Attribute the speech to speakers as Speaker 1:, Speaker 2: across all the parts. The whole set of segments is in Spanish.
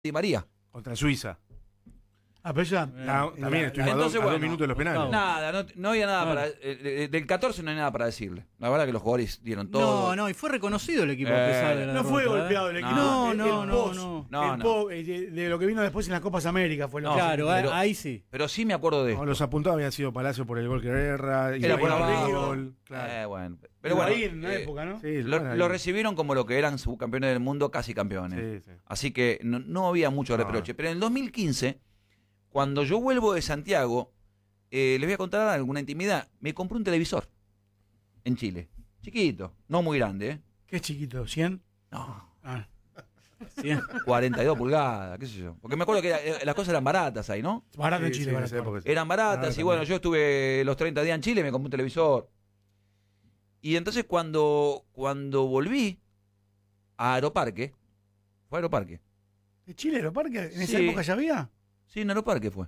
Speaker 1: Di María.
Speaker 2: Contra Suiza.
Speaker 3: Pero ya.
Speaker 2: También estuvimos a 2 minutos de los penales.
Speaker 1: Nada, no había nada para. Del 14 no hay nada para decirle. La verdad que los jugadores dieron todo.
Speaker 4: No, y fue reconocido el equipo a pesar de la
Speaker 3: No fue
Speaker 4: derrota,
Speaker 3: golpeado el equipo.
Speaker 4: No.
Speaker 3: De lo que vino después en las Copas Américas fue lo
Speaker 4: Claro,
Speaker 1: pero-
Speaker 4: ahí sí.
Speaker 1: Pero sí me acuerdo de
Speaker 2: No,
Speaker 1: esto.
Speaker 2: los apuntados habían sido Palacio por el gol que erra.
Speaker 1: Era por abajo.
Speaker 2: Gol, claro.
Speaker 1: Bueno. Pero bueno,
Speaker 3: ahí en una época, ¿no?
Speaker 2: Sí,
Speaker 1: lo recibieron como lo que eran subcampeones del mundo, casi campeones.
Speaker 2: Sí.
Speaker 1: Así que no había mucho reproche. Pero en el 2015, cuando yo vuelvo de Santiago, les voy a contar alguna intimidad. Me compré un televisor en Chile. Chiquito, no muy grande, ¿eh?
Speaker 3: ¿Qué es chiquito? ¿100?
Speaker 1: No,
Speaker 3: Ah.
Speaker 1: 42 pulgadas, qué sé yo. Porque me acuerdo que las cosas eran baratas ahí, ¿no?
Speaker 3: Barato en
Speaker 2: Sí,
Speaker 3: Chile,
Speaker 2: sí, en
Speaker 3: barato.
Speaker 2: esa época sí.
Speaker 1: Eran baratas
Speaker 2: Baratas
Speaker 1: y bueno,
Speaker 2: también.
Speaker 1: yo estuve los 30 días en Chile y me compré un televisor. Y entonces cuando volví a Aeroparque, fue a Aeroparque.
Speaker 3: ¿De Chile Aeroparque? ¿En esa
Speaker 1: Sí.
Speaker 3: época ya había?
Speaker 1: Sí, en Aeroparque fue.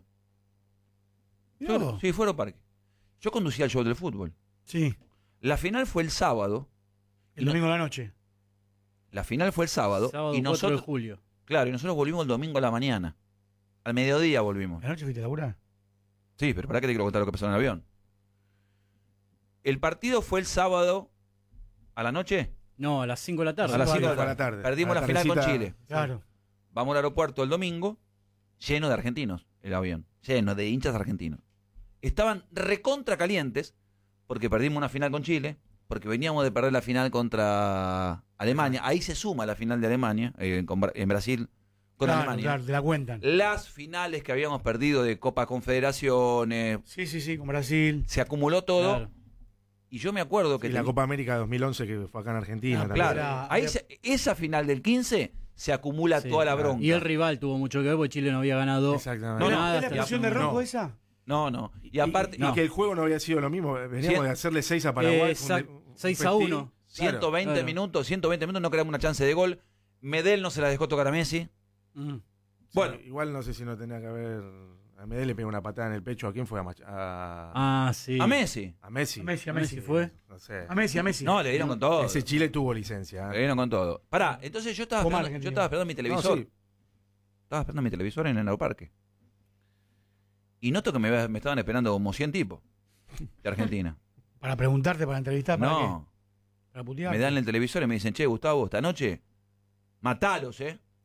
Speaker 3: Mirá vos.
Speaker 1: Sí, fue a Aeroparque. Yo conducía el show del fútbol.
Speaker 3: Sí.
Speaker 1: La final fue el sábado.
Speaker 3: El domingo a la noche.
Speaker 1: La final fue el sábado.
Speaker 4: Sábado
Speaker 1: y
Speaker 4: 4
Speaker 1: nosotros,
Speaker 4: de julio.
Speaker 1: claro, y nosotros volvimos el domingo a la mañana. Al mediodía volvimos.
Speaker 3: ¿La noche fuiste a laburar?
Speaker 1: Sí, pero para qué te quiero contar lo que pasó en el avión. El partido fue el sábado a la noche.
Speaker 4: No, a las 5 de la tarde.
Speaker 1: A las 5 de
Speaker 2: a
Speaker 1: la
Speaker 2: la
Speaker 1: tarde.
Speaker 2: tarde.
Speaker 1: Perdimos
Speaker 2: A la
Speaker 1: la final con
Speaker 2: tardecita.
Speaker 1: Chile.
Speaker 3: Claro.
Speaker 1: Vamos al aeropuerto el domingo, lleno de argentinos, el avión. Lleno de hinchas argentinos. Estaban recontra calientes porque perdimos una final con Chile, porque veníamos de perder la final contra Alemania. Ahí se suma la final de Alemania, en Brasil, con Alemania.
Speaker 3: Claro, te la cuentan.
Speaker 1: Las finales que habíamos perdido de Copa Confederaciones,
Speaker 3: Sí, con Brasil.
Speaker 1: se acumuló todo.
Speaker 4: Claro.
Speaker 1: Y yo me acuerdo que...
Speaker 2: Y la Copa América 2011 que fue acá en Argentina.
Speaker 3: Ah,
Speaker 2: también.
Speaker 1: Claro, ahí esa final del 15 se acumula
Speaker 4: Sí,
Speaker 1: toda la
Speaker 2: claro.
Speaker 1: bronca.
Speaker 4: Y el rival tuvo mucho que ver porque Chile no había ganado
Speaker 2: Exactamente.
Speaker 1: No,
Speaker 4: nada.
Speaker 3: ¿Es la
Speaker 4: hasta
Speaker 3: expulsión de
Speaker 4: segunda.
Speaker 3: rojo
Speaker 2: No.
Speaker 3: esa?
Speaker 1: No. Y aparte...
Speaker 2: Y
Speaker 1: no.
Speaker 2: que el juego no había sido lo mismo. Veníamos
Speaker 1: Sí.
Speaker 2: de hacerle 6 a Paraguay.
Speaker 4: Exacto. 6-1.
Speaker 1: 120
Speaker 4: Claro.
Speaker 1: minutos, 120 minutos, no creamos una chance de gol. Medel no se la dejó tocar a Messi.
Speaker 4: Mm.
Speaker 1: Bueno.
Speaker 2: Igual no sé si no tenía que haber. A Medel le pegó una patada en el pecho. ¿A quién fue?
Speaker 4: Sí.
Speaker 1: A Messi.
Speaker 2: A Messi.
Speaker 3: A Messi
Speaker 4: Messi fue.
Speaker 2: No sé.
Speaker 3: A Messi.
Speaker 1: No, le dieron con todo.
Speaker 2: Ese Chile tuvo licencia.
Speaker 1: Le dieron con todo. Pará, entonces yo estaba
Speaker 3: Fue mal,
Speaker 1: esperando mi
Speaker 2: No,
Speaker 1: televisor.
Speaker 2: sí.
Speaker 1: Estaba esperando mi televisor en el aeroparque. Y noto que me estaban esperando como 100 tipos de Argentina.
Speaker 3: Para preguntarte, para entrevistar, ¿para qué?
Speaker 1: No,
Speaker 3: Para putear.
Speaker 1: me dan el televisor y me dicen, che, Gustavo, esta noche, matalos,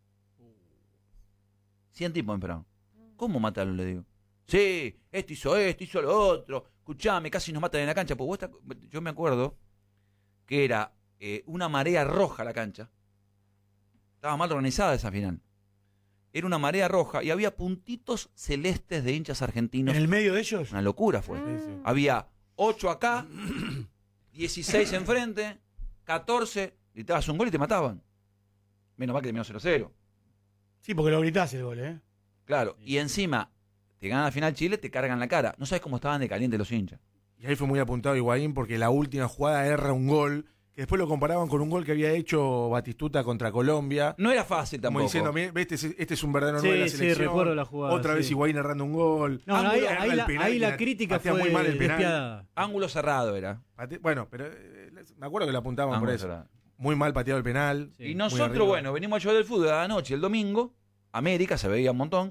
Speaker 1: 100 tipos me esperaron. ¿Cómo matarlos? Le digo. Sí, hizo lo otro. Escuchame, casi nos matan en la cancha. Pues yo me acuerdo que era una marea roja la cancha. Estaba mal organizada esa final. Era una marea roja y había puntitos celestes de hinchas argentinos.
Speaker 3: ¿En el medio de ellos?
Speaker 1: Una locura fue.
Speaker 2: Sí.
Speaker 1: Había 8 acá, 16 enfrente, 14, gritabas un gol y te mataban. Menos mal que terminó 0-0.
Speaker 3: Sí, porque lo gritás el gol, ¿eh?
Speaker 1: Claro, y encima, te ganan la final Chile, te cargan la cara. No sabes cómo estaban de caliente los hinchas.
Speaker 2: Y ahí fue muy apuntado Higuaín porque la última jugada erra un gol. Que después lo comparaban con un gol que había hecho Batistuta contra Colombia.
Speaker 1: No era fácil
Speaker 2: Como
Speaker 1: tampoco.
Speaker 2: diciendo, "Mirá, este es un verdadero
Speaker 4: Sí,
Speaker 2: 9 de la
Speaker 4: sí,
Speaker 2: selección.
Speaker 4: recuerdo la jugada,
Speaker 2: Otra vez
Speaker 4: sí.
Speaker 2: Higuaín errando un gol.
Speaker 4: No,
Speaker 2: Ángulo
Speaker 4: ahí
Speaker 2: erra el penal,
Speaker 4: la
Speaker 2: que
Speaker 4: crítica
Speaker 2: patea
Speaker 4: fue
Speaker 2: muy mal el penal.
Speaker 4: despiadada.
Speaker 1: Ángulo cerrado era.
Speaker 2: Bueno, pero me acuerdo que lo apuntaban por
Speaker 1: Ángulo
Speaker 2: eso.
Speaker 1: cerrado.
Speaker 2: Muy mal pateado el penal.
Speaker 4: Sí.
Speaker 1: Y
Speaker 2: muy
Speaker 1: nosotros,
Speaker 2: arriba.
Speaker 1: bueno, venimos al show del fútbol a la noche, el domingo. América se veía un montón.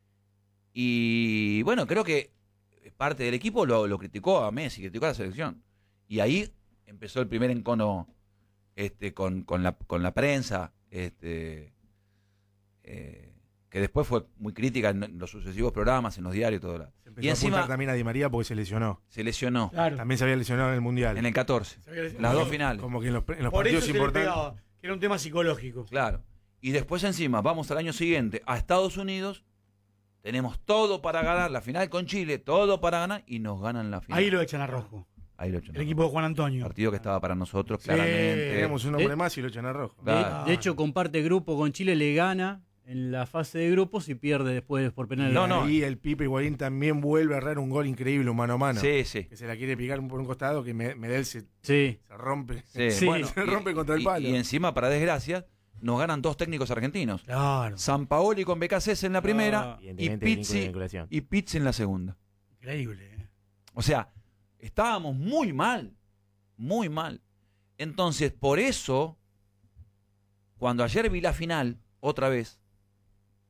Speaker 1: Y bueno, creo que parte del equipo lo criticó a Messi, criticó a la selección. Y ahí empezó el primer encono con la prensa, que después fue muy crítica en los sucesivos programas, en los diarios y todo.
Speaker 2: Se empezó
Speaker 1: Y
Speaker 2: a apuntar
Speaker 1: encima
Speaker 2: también a Di María porque se lesionó.
Speaker 1: se lesionó
Speaker 3: Claro.
Speaker 2: También se había lesionado en el Mundial.
Speaker 1: en el 14, las dos finales.
Speaker 2: Como que en los
Speaker 3: Por eso
Speaker 2: partidos
Speaker 3: se le
Speaker 2: importantes.
Speaker 3: pegaba, que era un tema psicológico.
Speaker 1: Claro. Y después encima, vamos al año siguiente a Estados Unidos, tenemos todo para ganar la final con Chile, todo para ganar, y nos ganan la final.
Speaker 3: Ahí lo echan a rojo.
Speaker 1: Ahí lo echan.
Speaker 3: El equipo de Juan Antonio.
Speaker 1: Partido que estaba para nosotros,
Speaker 3: Sí,
Speaker 1: claramente.
Speaker 2: Teníamos un hombre más y lo echan a rojo.
Speaker 1: Claro.
Speaker 4: De hecho, comparte grupo con Chile, le gana en la fase de grupos y pierde después por penal.
Speaker 1: No.
Speaker 2: Y el Pipe Higuaín también vuelve a errar un gol increíble, un mano a mano.
Speaker 1: Sí, sí.
Speaker 2: Que se la quiere picar por un costado, que Medel se
Speaker 4: Sí.
Speaker 2: rompe.
Speaker 1: Sí.
Speaker 4: Sí.
Speaker 1: Bueno,
Speaker 2: Se rompe contra el
Speaker 1: y-
Speaker 2: palo.
Speaker 1: Y encima, para desgracia, nos ganan dos técnicos argentinos.
Speaker 3: Claro.
Speaker 1: Sampaoli con Becasés en la primera y
Speaker 5: Evidentemente, vínculo de
Speaker 1: Pizzi,
Speaker 5: vinculación.
Speaker 1: y Pizzi en la segunda.
Speaker 3: Increíble, ¿eh?
Speaker 1: O sea, estábamos muy mal. Muy mal. Entonces, por eso, cuando ayer vi la final, otra vez,